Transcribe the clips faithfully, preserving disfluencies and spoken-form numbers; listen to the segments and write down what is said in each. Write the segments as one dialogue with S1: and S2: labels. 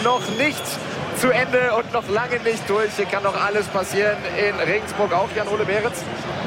S1: noch nicht zu Ende und noch lange nicht durch. Hier kann noch alles passieren in Regensburg, auch Jan-Ole Behrens.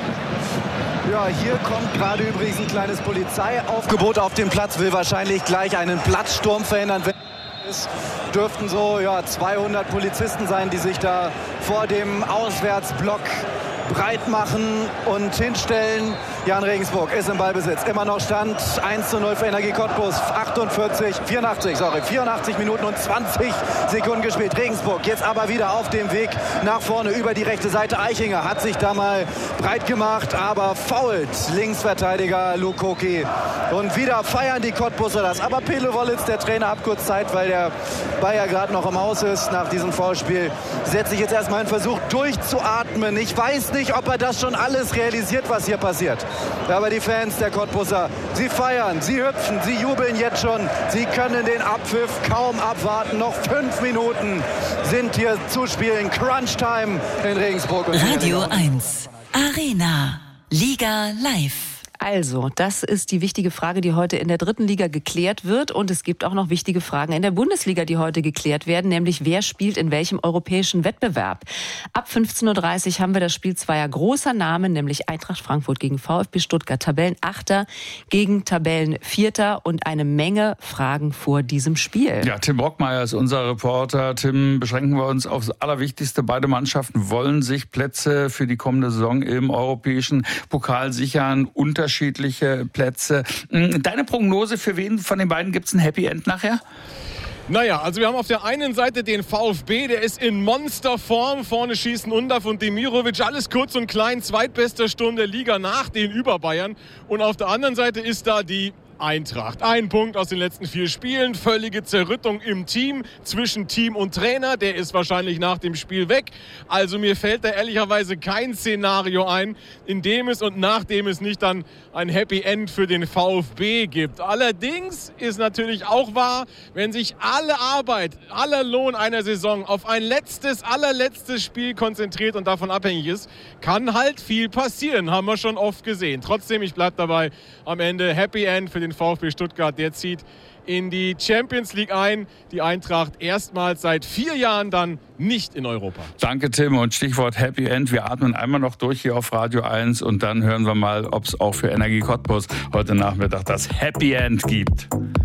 S2: Ja, hier kommt gerade übrigens ein kleines Polizeiaufgebot auf den Platz, will wahrscheinlich gleich einen Platzsturm verhindern. Es dürften so ja, zweihundert Polizisten sein, die sich da vor dem Auswärtsblock breit machen und hinstellen. Jan Regensburg ist im Ballbesitz. Immer noch Stand eins zu null für Energie Cottbus. achtundvierzig, vierundachtzig, sorry, vierundachtzig Minuten und zwanzig Sekunden gespielt. Regensburg jetzt aber wieder auf dem Weg nach vorne über die rechte Seite. Eichinger hat sich da mal breit gemacht, aber fault Linksverteidiger Lukoki. Und wieder feiern die Cottbuser das. Aber Pele Wollitz, der Trainer, hat kurz Zeit, weil der Bayer gerade noch im Haus ist nach diesem Foulspiel. Setzt sich jetzt erstmal einen Versuch durchzuatmen. Ich weiß nicht, ob er das schon alles realisiert, was hier passiert. Aber die Fans der Cottbuser, sie feiern, sie hüpfen, sie jubeln jetzt schon. Sie können den Abpfiff kaum abwarten. Noch fünf Minuten sind hier zu spielen. Crunch-Time in Regensburg.
S3: Radio eins. Arena. Liga live.
S4: Also, das ist die wichtige Frage, die heute in der dritten Liga geklärt wird. Und es gibt auch noch wichtige Fragen in der Bundesliga, die heute geklärt werden, nämlich wer spielt in welchem europäischen Wettbewerb. Ab fünfzehn Uhr dreißig haben wir das Spiel zweier großer Namen, nämlich Eintracht Frankfurt gegen VfB Stuttgart, Tabellenachter gegen Tabellenvierter und eine Menge Fragen vor diesem Spiel.
S5: Ja, Tim Brockmeier ist unser Reporter. Tim, beschränken wir uns aufs Allerwichtigste. Beide Mannschaften wollen sich Plätze für die kommende Saison im europäischen Pokal sichern. Unter unterschiedliche Plätze. Deine Prognose, für wen von den beiden gibt es ein Happy End nachher?
S6: Naja, also wir haben auf der einen Seite den VfB, der ist in Monsterform. Vorne schießen Undav und Demirovic, alles kurz und klein. Zweitbester Sturm der Liga nach den Über-Bayern. Und auf der anderen Seite ist da die Eintracht. Ein Punkt aus den letzten vier Spielen, völlige Zerrüttung im Team, zwischen Team und Trainer, der ist wahrscheinlich nach dem Spiel weg. Also mir fällt da ehrlicherweise kein Szenario ein, in dem es und nach dem es nicht dann ein Happy End für den VfB gibt. Allerdings ist natürlich auch wahr, wenn sich alle Arbeit, aller Lohn einer Saison auf ein letztes, allerletztes Spiel konzentriert und davon abhängig ist, kann halt viel passieren, haben wir schon oft gesehen. Trotzdem, ich bleibe dabei, am Ende Happy End für den VfB Stuttgart, der zieht in die Champions League ein. Die Eintracht erstmals seit vier Jahren dann nicht in Europa.
S5: Danke, Tim. Und Stichwort Happy End. Wir atmen einmal noch durch hier auf Radio eins und dann hören wir mal, ob es auch für Energie Cottbus heute Nachmittag das Happy End gibt.